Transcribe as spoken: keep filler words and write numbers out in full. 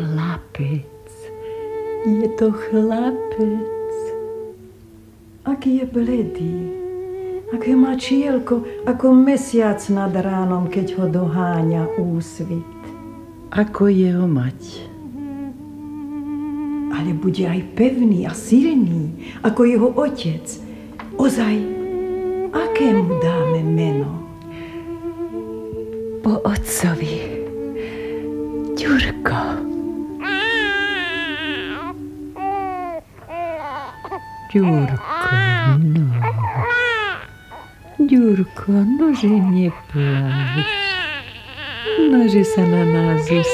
Chlapec. Je to chlapec. Aký je bledý. Aké má čielko, ako mesiac nad ránom, keď ho doháňa úsvit. Ako jeho mať. Ale bude aj pevný a silný, ako jeho otec. Ozaj, aké mu dáme meno? Po otcovi. Ďurko. Ďurko, no. Ďurko, nože neplač. Nože sa na nás